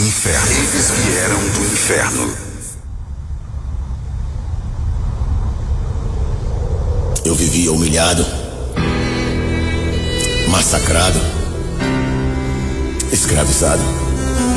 inferno. Eles vieram do inferno. Eu vivia humilhado, massacrado, escravizado.